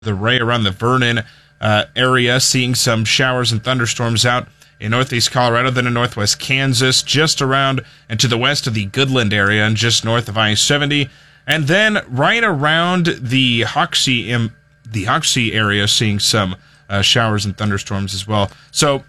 the Ray around the Vernon area, seeing some showers and thunderstorms out in northeast Colorado, then in northwest Kansas, just around and to the west of the Goodland area and just north of I-70. And then right around the Hoxie area, seeing some showers and thunderstorms as well. So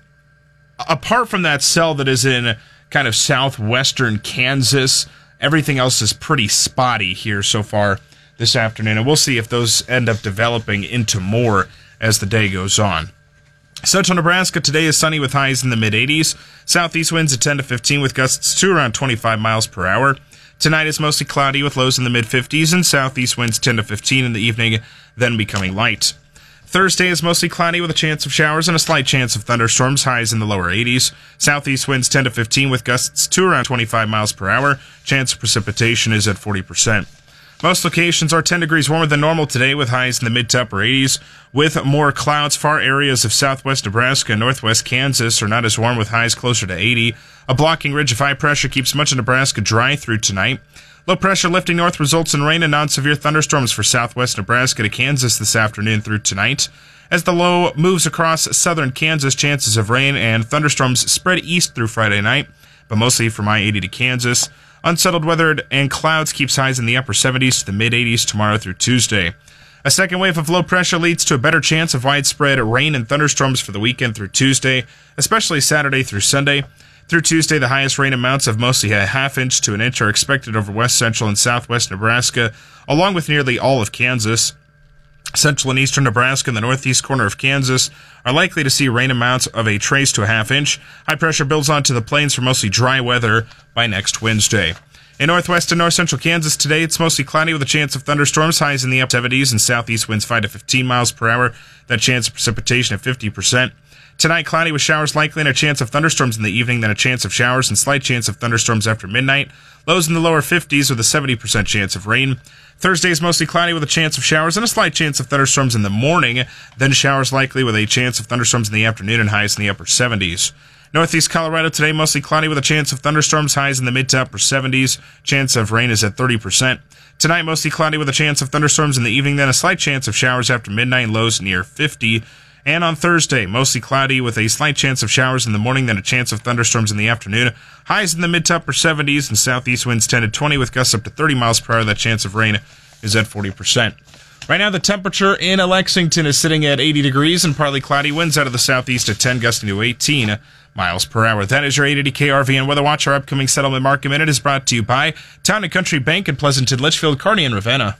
apart from that cell that is in kind of southwestern Kansas, everything else is pretty spotty here so far this afternoon. And we'll see if those end up developing into more as the day goes on. Central Nebraska today is sunny with highs in the mid-80s. Southeast winds at 10 to 15 with gusts to around 25 miles per hour. Tonight is mostly cloudy with lows in the mid-50s and southeast winds 10 to 15 in the evening, then becoming light. Thursday is mostly cloudy with a chance of showers and a slight chance of thunderstorms, highs in the lower 80s. Southeast winds 10 to 15 with gusts to around 25 miles per hour. Chance of precipitation is at 40%. Most locations are 10 degrees warmer than normal today with highs in the mid to upper 80s. With more clouds, far areas of southwest Nebraska and northwest Kansas are not as warm with highs closer to 80. A blocking ridge of high pressure keeps much of Nebraska dry through tonight. Low pressure lifting north results in rain and non-severe thunderstorms for southwest Nebraska to Kansas this afternoon through tonight. As the low moves across southern Kansas, chances of rain and thunderstorms spread east through Friday night, but mostly from I-80 to Kansas. Unsettled weather and clouds keeps highs in the upper 70s to the mid-80s tomorrow through Tuesday. A second wave of low pressure leads to a better chance of widespread rain and thunderstorms for the weekend through Tuesday, especially Saturday through Sunday. Through Tuesday, the highest rain amounts of mostly a half inch to an inch are expected over west central and southwest Nebraska, along with nearly all of Kansas. Central and eastern Nebraska and the northeast corner of Kansas are likely to see rain amounts of a trace to a half inch. High pressure builds onto the plains for mostly dry weather by next Wednesday. In northwest and north central Kansas today, it's mostly cloudy with a chance of thunderstorms, highs in the upper 70s and southeast winds 5 to 15 miles per hour. That chance of precipitation at 50%. Tonight, cloudy with showers likely and a chance of thunderstorms in the evening, then a chance of showers and slight chance of thunderstorms after midnight. Lows in the lower 50s with a 70% chance of rain. Thursday is mostly cloudy with a chance of showers and a slight chance of thunderstorms in the morning, then showers likely with a chance of thunderstorms in the afternoon and highs in the upper 70s. Northeast Colorado today mostly cloudy with a chance of thunderstorms, highs in the mid to upper 70s. Chance of rain is at 30%. Tonight mostly cloudy with a chance of thunderstorms in the evening, then a slight chance of showers after midnight, lows near 50. And on Thursday, mostly cloudy with a slight chance of showers in the morning, then a chance of thunderstorms in the afternoon. Highs in the mid to upper 70s and southeast winds 10 to 20 with gusts up to 30 miles per hour. That chance of rain is at 40%. Right now, the temperature in Lexington is sitting at 80 degrees and partly cloudy. Winds out of the southeast at 10, gusting to 18 miles per hour. That is your 880 KRVN Weather Watch. Our upcoming Settlement Market Minute is brought to you by Town & Country Bank in Pleasanton, Litchfield, Kearney, and Ravenna.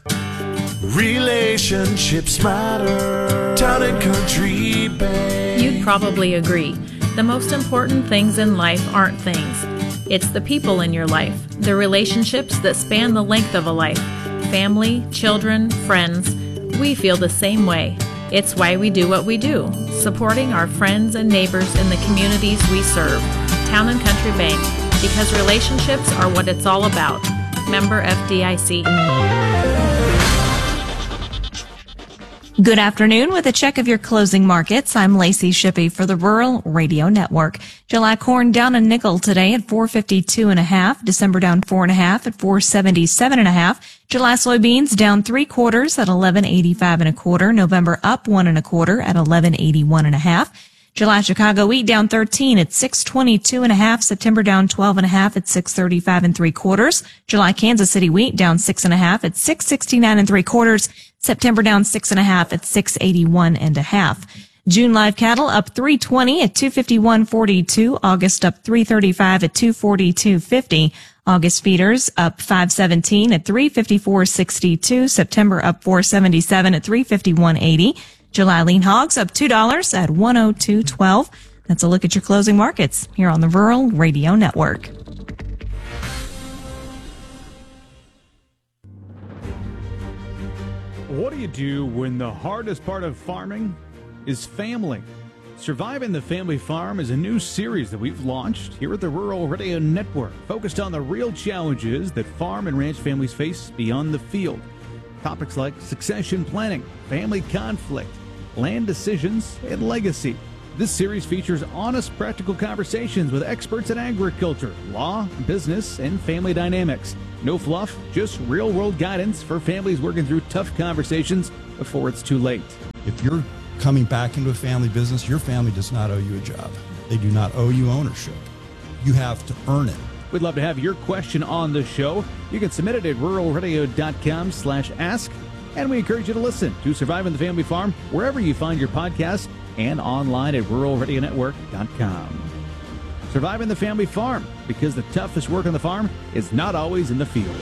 Relationships matter. Town & Country Bank. You'd probably agree. The most important things in life aren't things. It's the people in your life, the relationships that span the length of a life. Family, children, friends. We feel the same way. It's why we do what we do, supporting our friends and neighbors in the communities we serve. Town & Country Bank, because relationships are what it's all about. Member FDIC. Good afternoon. With a check of your closing markets, I'm Lacey Shippey for the Rural Radio Network. July corn down a nickel today at $4.52.5. December down 4.5 at $4.77.5. July soybeans down 3/4 at $11.85 November up 1 1/4 at $11.81.5. July Chicago wheat down 13 at $6.22.5. September down 12.5 at $6.35 3/4. July Kansas City wheat down 6.5 at $6.69 3/4. September down 6.5 at $6.81.5. June live cattle up 320 at $251.42. August up 335 at $242.50. August feeders up 517 at $354.62. September up 477 at $351.80. July lean hogs up $2 at $102.12. That's a look at your closing markets here on the Rural Radio Network. What do you do when the hardest part of farming is family? Surviving the Family Farm is a new series that we've launched here at the Rural Radio Network, focused on the real challenges that farm and ranch families face beyond the field. Topics like succession planning, family conflict, land decisions, and legacy. This series features honest, practical conversations with experts in agriculture, law, business, and family dynamics. No fluff, just real-world guidance for families working through tough conversations before it's too late. If you're coming back into a family business, your family does not owe you a job. They do not owe you ownership. You have to earn it. We'd love to have your question on the show. You can submit it at ruralradio.com/ask. And we encourage you to listen to Surviving the Family Farm wherever you find your podcast and online at ruralradionetwork.com. Surviving the Family Farm, because the toughest work on the farm is not always in the field.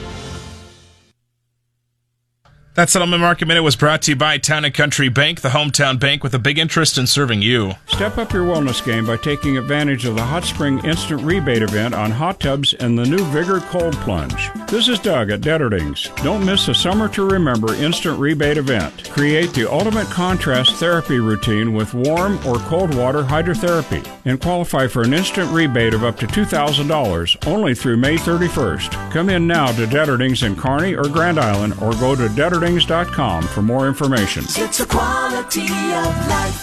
That Settlement Market Minute was brought to you by Town & Country Bank, the hometown bank with a big interest in serving you. Step up your wellness game by taking advantage of the Hot Spring Instant Rebate event on hot tubs and the new Vigor Cold Plunge. This is Doug at Detterdings. Don't miss a Summer to Remember Instant Rebate event. Create the ultimate contrast therapy routine with warm or cold water hydrotherapy and qualify for an instant rebate of up to $2,000 only through May 31st. Come in now to Detterdings in Kearney or Grand Island or go to Detterdings.com for more information. It's a quality of life.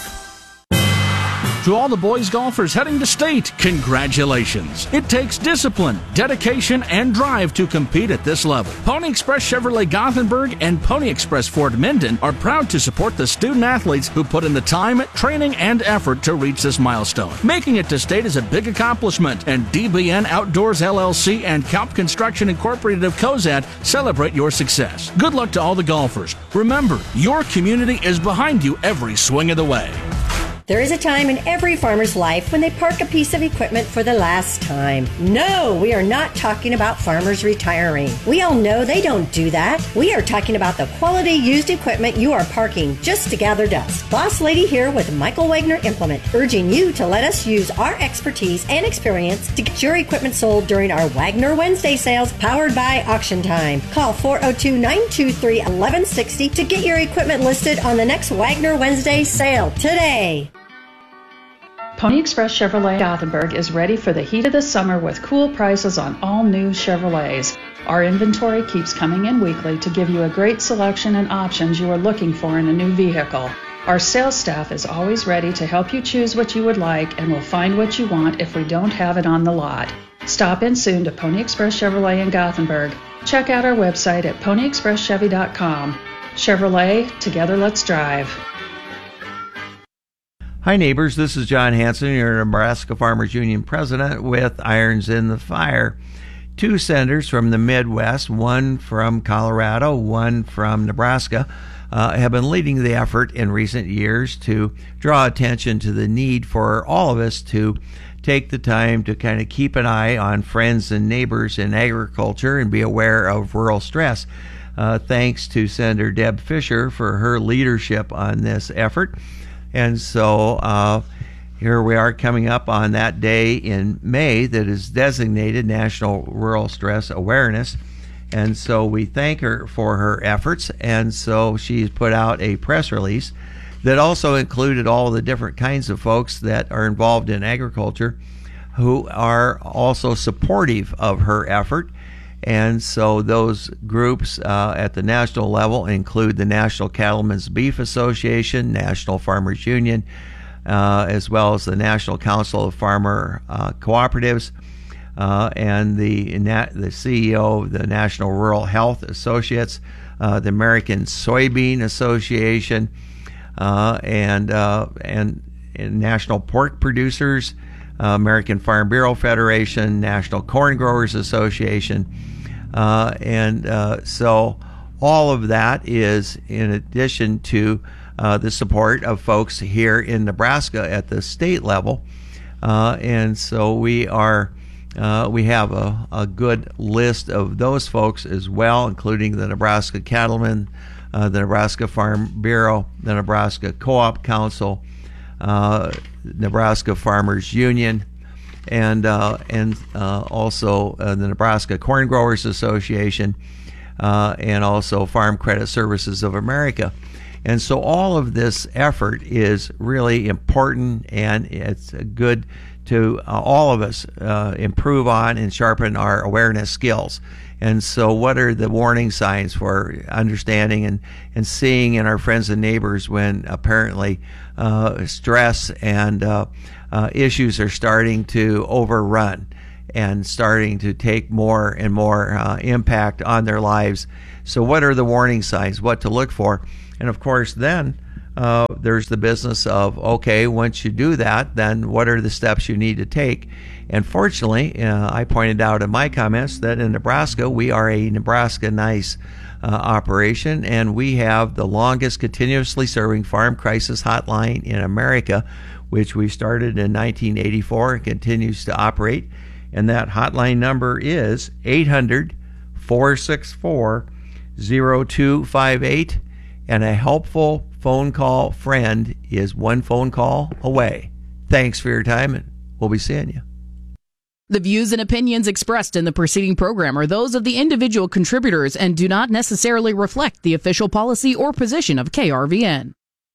To all the boys golfers heading to state, congratulations. It takes discipline, dedication, and drive to compete at this level. Pony Express Chevrolet Gothenburg and Pony Express Ford Minden are proud to support the student athletes who put in the time, training, and effort to reach this milestone. Making it to state is a big accomplishment, and DBN Outdoors LLC and Calp Construction Incorporated of Cozad celebrate your success. Good luck to all the golfers. Remember, your community is behind you every swing of the way. There is a time in every farmer's life when they park a piece of equipment for the last time. No, we are not talking about farmers retiring. We all know they don't do that. We are talking about the quality used equipment you are parking just to gather dust. Boss Lady here with Michael Wagner Implement, urging you to let us use our expertise and experience to get your equipment sold during our Wagner Wednesday sales powered by Auction Time. Call 402-923-1160 to get your equipment listed on the next Wagner Wednesday sale today. Pony Express Chevrolet Gothenburg is ready for the heat of the summer with cool prices on all new Chevrolets. Our inventory keeps coming in weekly to give you a great selection and options you are looking for in a new vehicle. Our sales staff is always ready to help you choose what you would like and will find what you want if we don't have it on the lot. Stop in soon to Pony Express Chevrolet in Gothenburg. Check out our website at ponyexpresschevy.com. Chevrolet, together let's drive. Hi neighbors, this is John Hanson, your Nebraska Farmers Union president with Irons in the Fire. Two senators from the Midwest, one from Colorado, one from Nebraska, have been leading the effort in recent years to draw attention to the need for all of us to take the time to kind of keep an eye on friends and neighbors in agriculture and be aware of rural stress. Thanks to Senator Deb Fischer for her leadership on this effort. And so here we are coming up on that day in May that is designated National Rural Stress Awareness. And so we thank her for her efforts. And so she's put out a press release that also included all the different kinds of folks that are involved in agriculture who are also supportive of her effort. And so those groups at the national level include the National Cattlemen's Beef Association, National Farmers Union, as well as the National Council of Farmer Cooperatives, and the CEO of the National Rural Health Associates, the American Soybean Association, and National Pork Producers, American Farm Bureau Federation, National Corn Growers Association, so all of that is in addition to the support of folks here in Nebraska at the state level, and so we have a good list of those folks as well, including the Nebraska Cattlemen, the Nebraska Farm Bureau, the Nebraska Co-op Council, Nebraska Farmers Union, and also the Nebraska Corn Growers Association, and also Farm Credit Services of America. And so all of this effort is really important, and it's good to all of us improve on and sharpen our awareness skills. And so what are the warning signs for understanding and seeing in our friends and neighbors when apparently stress and issues are starting to overrun? and starting to take more and more impact on their lives. So what are the warning signs, what to look for? And of course, then there's the business of, okay, once you do that, then what are the steps you need to take? And fortunately, I pointed out in my comments that in Nebraska, we are a Nebraska NICE operation, and we have the longest continuously serving farm crisis hotline in America, which we started in 1984 and continues to operate. And that hotline number is 800-464-0258. And a helpful phone call friend is one phone call away. Thanks for your time, and we'll be seeing you. The views and opinions expressed in the preceding program are those of the individual contributors and do not necessarily reflect the official policy or position of KRVN.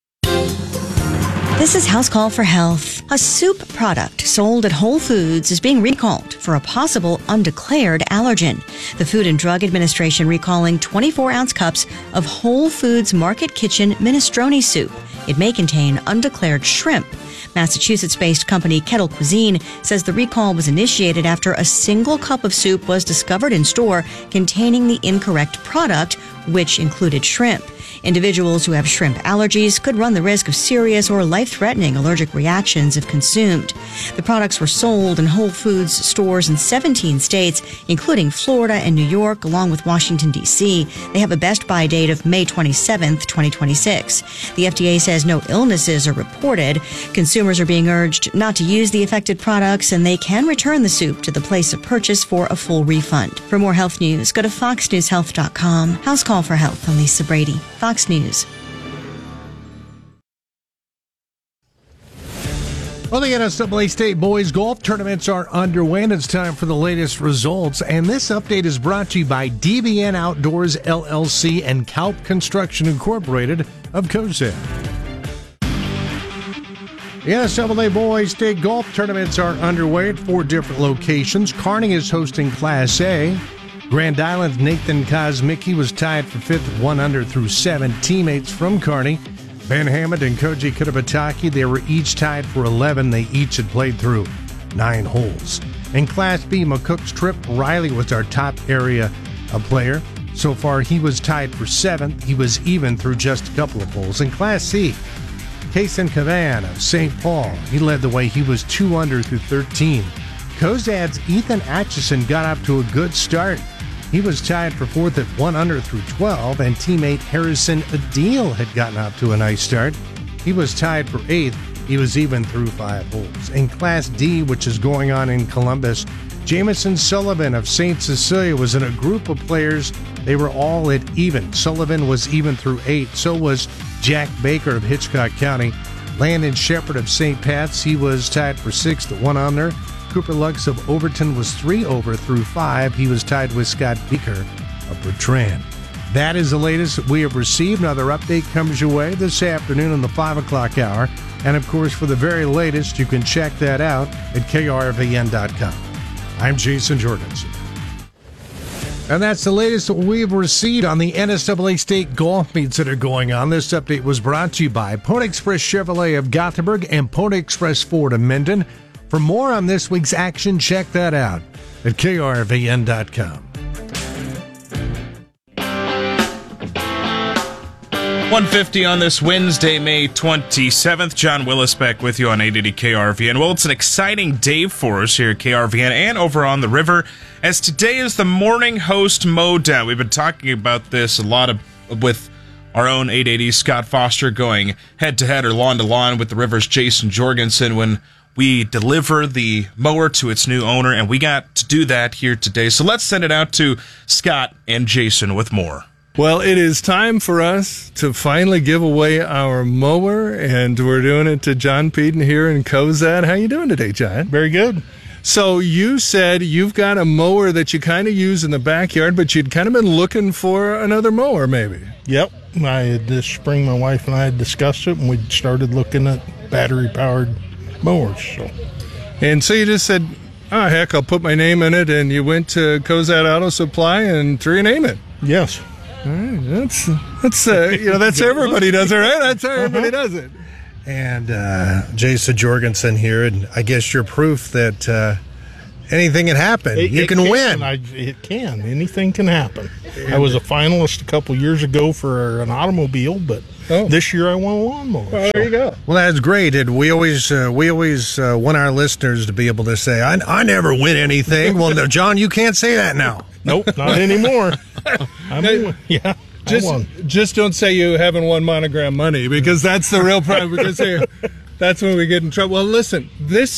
This is House Call for Health. A soup product sold at Whole Foods is being recalled for a possible undeclared allergen. The Food and Drug Administration recalling 24-ounce cups of Whole Foods Market Kitchen minestrone soup. It may contain undeclared shrimp. Massachusetts-based company Kettle Cuisine says the recall was initiated after a single cup of soup was discovered in store containing the incorrect product, which included shrimp. Individuals who have shrimp allergies could run the risk of serious or life-threatening allergic reactions if consumed. The products were sold in Whole Foods stores in 17 states, including Florida and New York, along with Washington, D.C. They have a best buy date of May 27, 2026. The FDA says no illnesses are reported. Consumers are being urged not to use the affected products, and they can return the soup to the place of purchase for a full refund. For more health news, go to foxnewshealth.com. House Call for Health. I'm Lisa Brady, Fox News. Well, the NCAA State Boys Golf Tournaments are underway, and it's time for the latest results. And this update is brought to you by DBN Outdoors, LLC, and Kalp Construction Incorporated of Cozad. The NCAA Boys State Golf Tournaments are underway at 4 different locations. Kearney is hosting Class A. Grand Island's Nathan Kosmicki was tied for 5th at 1 under through 7. Teammates from Kearney, Ben Hammond and Koji Kutabataki, they were each tied for 11. They each had played through 9 holes. In Class B, McCook's Trip Riley was our top area player. So far, he was tied for 7th. He was even through just a couple of holes. In Class C, Kason Cavan of St. Paul, he led the way. He was 2 under through 13. Cozad's Ethan Atchison got up to a good start. He was tied for 4th at 1 under through 12, and teammate Harrison Adil had gotten up to a nice start. He was tied for 8th. He was even through 5 holes. In Class D, which is going on in Columbus, Jamison Sullivan of St. Cecilia was in a group of players. They were all at even. Sullivan was even through 8. So was Jack Baker of Hitchcock County. Landon Shepard of St. Pat's, he was tied for 6th at 1 under. Cooper Lux of Overton was 3 over through 5. He was tied with Scott Beaker of Bertrand. That is the latest that we have received. Another update comes your way this afternoon on the 5 o'clock hour. And of course, for the very latest, you can check that out at krvn.com. I'm Jason Jorgensen. And that's the latest that we've received on the NCAA State golf meets that are going on. This update was brought to you by Pony Express Chevrolet of Gothenburg and Pony Express Ford of Minden. For more on this week's action, check that out at krvn.com. 1:50 on this Wednesday, May 27th. John Willis back with you on 880 KRVN. Well, it's an exciting day for us here at KRVN and over on the river, as today is the morning host mowdown. We've been talking about this a lot with our own 880 Scott Foster going head-to-head or lawn-to-lawn with the river's Jason Jorgensen when we deliver the mower to its new owner, and we got to do that here today. So let's send it out to Scott and Jason with more. Well, it is time for us to finally give away our mower, and we're doing it to John Peden here in Cozad. How you doing today, John? Very good. So you said you've got a mower that you kind of use in the backyard, but you'd kind of been looking for another mower, maybe. Yep. This spring, my wife and I had discussed it, and we started looking at battery-powered mowers. And so you just said, oh, heck, I'll put my name in it, and you went to Cozad Auto Supply and threw your name in. Yes. All right, that's that's how everybody does it, right? That's how everybody does it. And Jason Jorgensen here, and I guess you're proof that anything can happen. You can win. It can. Anything can happen. I was a finalist a couple years ago for an automobile, but this year I won a lawnmower. Well, there you go. Well, that's great. And we always want our listeners to be able to say, I never win anything. Well, no, John, you can't say that now. Nope, not anymore. Just don't say you haven't won Monogram money, because that's the real problem. Because that's when we get in trouble. Well, listen, this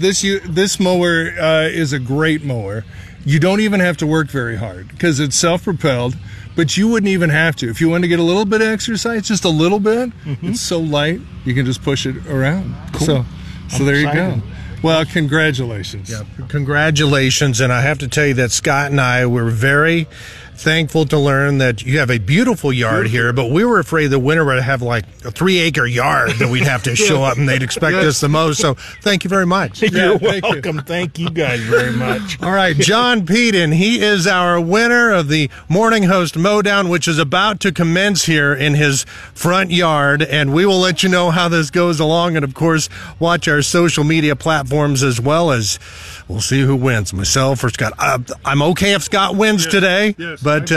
mower is a great mower. You don't even have to work very hard because it's self-propelled, but you wouldn't even have to. If you want to get a little bit of exercise, just a little bit, it's so light, you can just push it around. Cool. So there you go. Well, congratulations. Yeah, congratulations. And I have to tell you that Scott and I were very thankful to learn that you have a beautiful yard here, but we were afraid the winter would have like a 3-acre yard that we'd have to show up and they'd expect us the most. So thank you very much. You're welcome. Thank you guys very much. All right, John Peden, he is our winner of the Morning Host Mowdown, which is about to commence here in his front yard, and we will let you know how this goes along, and of course watch our social media platforms as well, as we'll see who wins, myself or Scott. I'm okay if Scott wins today, but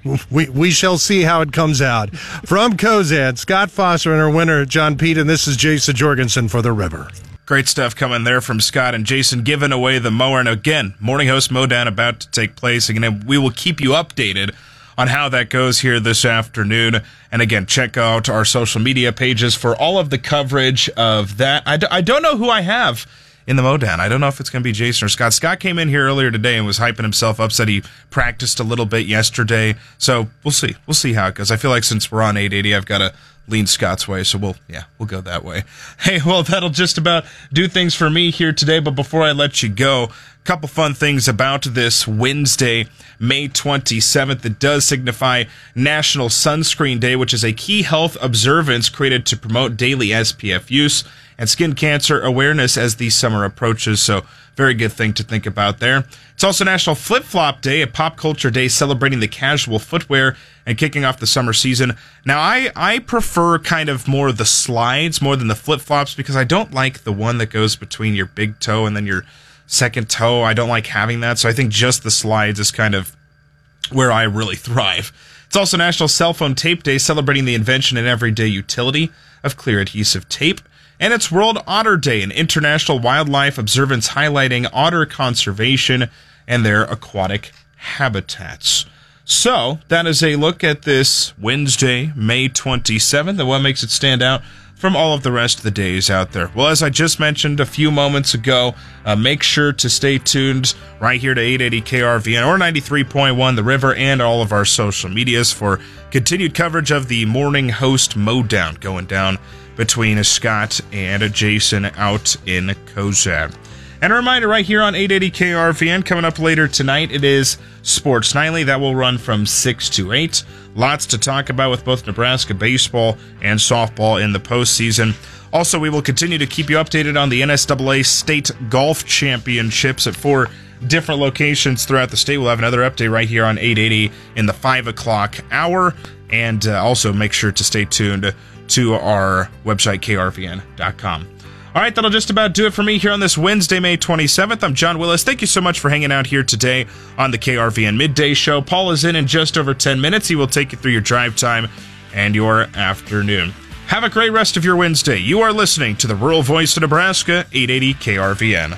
we shall see how it comes out. From Cozad, Scott Foster and our winner, John Peden, this is Jason Jorgensen for The River. Great stuff coming there from Scott and Jason, giving away the mower. And again, Morning Host Mowdown about to take place. Again, we will keep you updated on how that goes here this afternoon. And again, check out our social media pages for all of the coverage of that. I don't know who I have in the Mowdown. I don't know if it's going to be Jason or Scott. Scott came in here earlier today and was hyping himself up, said he practiced a little bit yesterday. So we'll see. We'll see how it goes. I feel like since we're on 880, I've got to lean Scott's way. So we'll go that way. Hey, well, that'll just about do things for me here today. But before I let you go, a couple fun things about this Wednesday, May 27th. It does signify National Sunscreen Day, which is a key health observance created to promote daily SPF use and skin cancer awareness as the summer approaches. So very good thing to think about there. It's also National Flip-Flop Day, a pop culture day celebrating the casual footwear and kicking off the summer season. Now, I prefer kind of more the slides more than the flip-flops, because I don't like the one that goes between your big toe and then your second toe. I don't like having that. So I think just the slides is kind of where I really thrive. It's also National Cell Phone Tape Day, celebrating the invention and everyday utility of clear adhesive tape. And it's World Otter Day, an international wildlife observance highlighting otter conservation and their aquatic habitats. So that is a look at this Wednesday, May 27th, and what makes it stand out from all of the rest of the days out there. Well, as I just mentioned a few moments ago, make sure to stay tuned right here to 880 KRVN or 93.1 The River and all of our social medias for continued coverage of the Morning Host Mowdown going down between Scott and Jason out in Cozad. And a reminder right here on 880 KRVN, coming up later tonight, it is Sports Nightly. That will run from 6 to 8. Lots to talk about with both Nebraska baseball and softball in the postseason. Also, we will continue to keep you updated on the NSAA State Golf Championships at 4 different locations throughout the state. We'll have another update right here on 880 in the 5 o'clock hour. And also make sure to stay tuned to our website, krvn.com. All right, that'll just about do it for me here on this Wednesday, May 27th. I'm John Willis. Thank you so much for hanging out here today on the KRVN Midday Show. Paul is in just over 10 minutes. He will take you through your drive time and your afternoon. Have a great rest of your Wednesday. You are listening to the Rural Voice of Nebraska, 880 KRVN.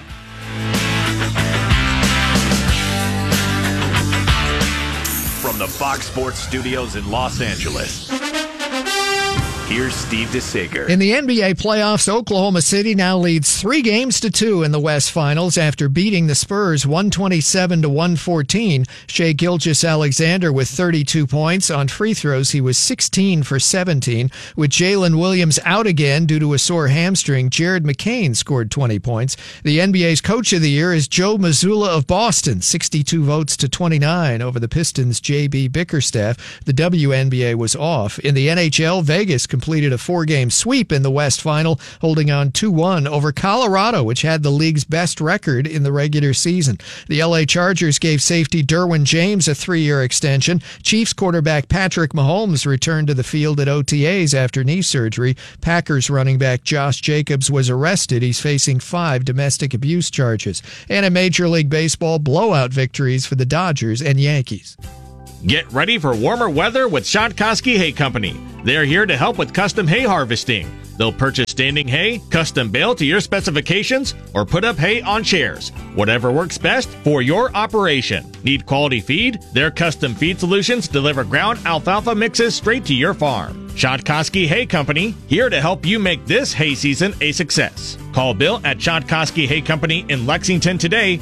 From the Fox Sports Studios in Los Angeles, here's Steve DeSager. In the NBA playoffs, Oklahoma City now leads 3-2 in the West Finals after beating the Spurs 127-114. Shai Gilgeous-Alexander with 32 points. On free throws, he was 16 for 17. With Jalen Williams out again due to a sore hamstring, Jared McCain scored 20 points. The NBA's Coach of the Year is Joe Mazzulla of Boston, 62 votes to 29 over the Pistons' J.B. Bickerstaff. The WNBA was off. In the NHL, Vegas completed a 4-game sweep in the West Final, holding on 2-1 over Colorado, which had the league's best record in the regular season. The LA Chargers gave safety Derwin James a 3-year extension. Chiefs quarterback Patrick Mahomes returned to the field at OTAs after knee surgery. Packers running back Josh Jacobs was arrested. He's facing 5 domestic abuse charges. And in Major League Baseball, blowout victories for the Dodgers and Yankees. Get ready for warmer weather with Shotkoski Hay Company. They're here to help with custom hay harvesting. They'll purchase standing hay, custom bale to your specifications, or put up hay on shares. Whatever works best for your operation. Need quality feed? Their custom feed solutions deliver ground alfalfa mixes straight to your farm. Shotkoski Hay Company, here to help you make this hay season a success. Call Bill at Shotkoski Hay Company in Lexington today,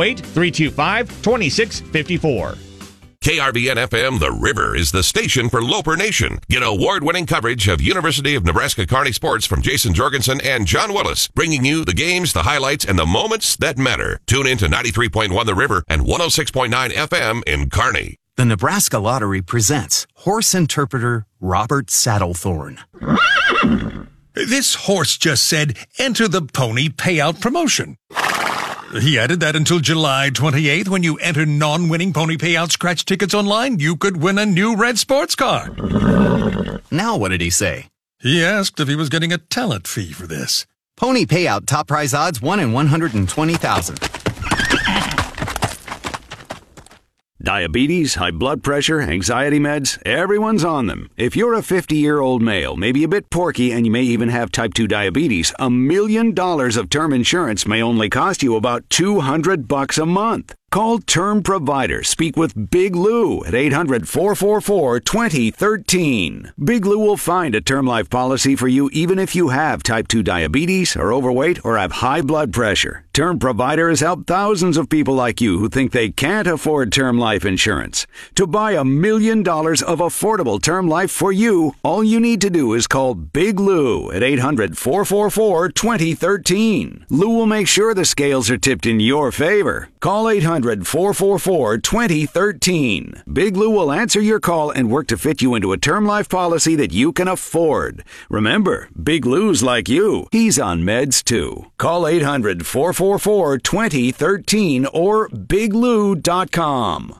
308-325-2654. KRVN-FM The River is the station for Loper Nation. Get award-winning coverage of University of Nebraska-Kearney sports from Jason Jorgensen and John Willis, bringing you the games, the highlights, and the moments that matter. Tune in to 93.1 The River and 106.9 FM in Kearney. The Nebraska Lottery presents horse interpreter Robert Saddlethorn. This horse just said, enter the pony payout promotion. He added that until July 28th, when you enter non-winning pony payout scratch tickets online, you could win a new red sports car. Now what did he say? He asked if he was getting a talent fee for this. Pony payout top prize odds 1 in 120,000. Diabetes, high blood pressure, anxiety meds, everyone's on them. If you're a 50-year-old male, maybe a bit porky, and you may even have type 2 diabetes, $1 million of term insurance may only cost you about $200 a month. Call Term Provider. Speak with Big Lou at 800-444-2013. Big Lou will find a term life policy for you even if you have type 2 diabetes, are overweight, or have high blood pressure. Term Provider has helped thousands of people like you who think they can't afford term life insurance. To buy $1 million of affordable term life for you, all you need to do is call Big Lou at 800-444-2013. Lou will make sure the scales are tipped in your favor. Call 800-444-2013. Big Lou will answer your call and work to fit you into a term life policy that you can afford. Remember, Big Lou's like you. He's on meds too. Call 800-444-2013 or biglou.com.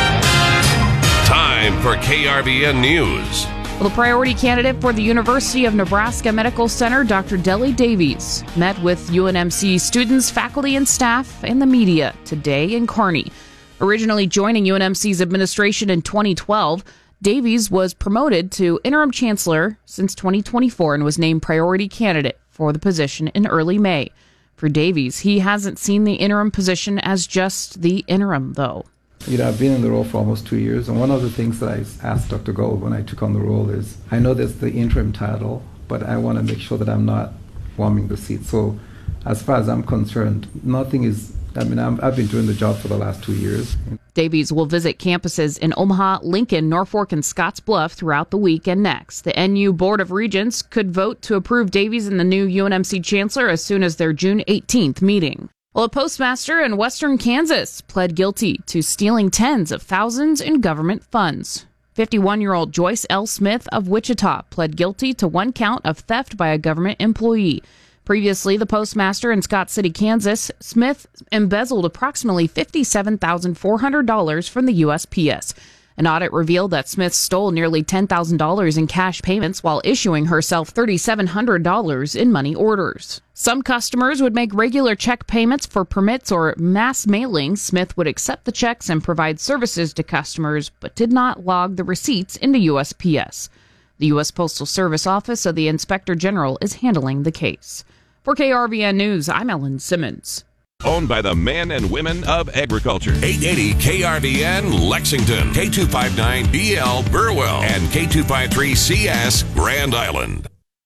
Time for KRVN News. Well, the priority candidate for the University of Nebraska Medical Center, Dr. Deli Davies, met with UNMC students, faculty, and staff, and the media today in Kearney. Originally joining UNMC's administration in 2012, Davies was promoted to interim chancellor since 2024 and was named priority candidate for the position in early May. For Davies, he hasn't seen the interim position as just the interim, though. I've been in the role for almost 2 years, and one of the things that I asked Dr. Gold when I took on the role is, I know that's the interim title, but I want to make sure that I'm not warming the seat. So as far as I'm concerned, nothing is, I've been doing the job for the last 2 years. Davies will visit campuses in Omaha, Lincoln, Norfolk, and Scottsbluff throughout the week and next. The NU Board of Regents could vote to approve Davies in the new UNMC chancellor as soon as their June 18th meeting. Well, a postmaster in western Kansas pled guilty to stealing tens of thousands in government funds. 51-year-old Joyce L. Smith of Wichita pled guilty to 1 count of theft by a government employee. Previously, the postmaster in Scott City, Kansas, Smith embezzled approximately $57,400 from the USPS. An audit revealed that Smith stole nearly $10,000 in cash payments while issuing herself $3,700 in money orders. Some customers would make regular check payments for permits or mass mailings. Smith would accept the checks and provide services to customers, but did not log the receipts into USPS. The U.S. Postal Service Office of the Inspector General is handling the case. For KRVN News, I'm Ellen Simmons. Owned by the men and women of agriculture. 880 KRVN Lexington, K259BL Burwell, and K253CS Grand Island.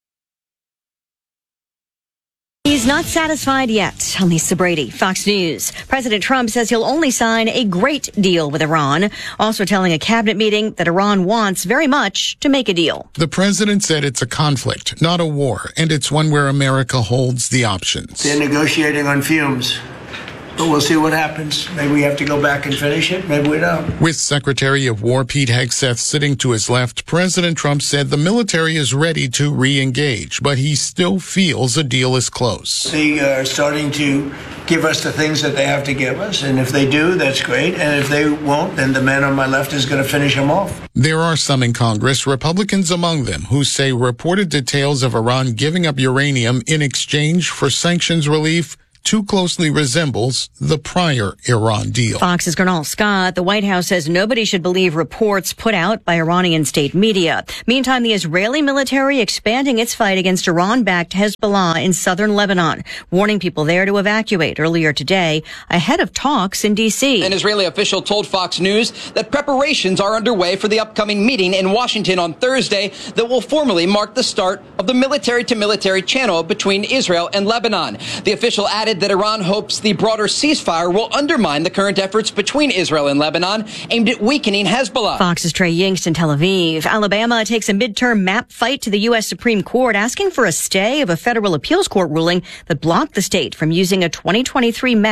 He's not satisfied yet. I'm Lisa Brady, Fox News. President Trump says he'll only sign a great deal with Iran, also telling a cabinet meeting that Iran wants very much to make a deal. The president said it's a conflict, not a war, and it's one where America holds the options. They're negotiating on fumes. But we'll see what happens. Maybe we have to go back and finish it. Maybe we don't. With Secretary of War Pete Hegseth sitting to his left, President Trump said the military is ready to re-engage, but he still feels a deal is close. They are starting to give us the things that they have to give us, and if they do, that's great. And if they won't, then the man on my left is going to finish them off. There are some in Congress, Republicans among them, who say reported details of Iran giving up uranium in exchange for sanctions relief too closely resembles the prior Iran deal. Fox's Gernal Scott. The White House says nobody should believe reports put out by Iranian state media. Meantime, the Israeli military expanding its fight against Iran-backed Hezbollah in southern Lebanon, warning people there to evacuate earlier today ahead of talks in D.C. An Israeli official told Fox News that preparations are underway for the upcoming meeting in Washington on Thursday that will formally mark the start of the military-to-military channel between Israel and Lebanon. The official added that Iran hopes the broader ceasefire will undermine the current efforts between Israel and Lebanon aimed at weakening Hezbollah. Fox's Trey Yingst in Tel Aviv. Alabama takes a midterm map fight to the U.S. Supreme Court, asking for a stay of a federal appeals court ruling that blocked the state from using a 2023 map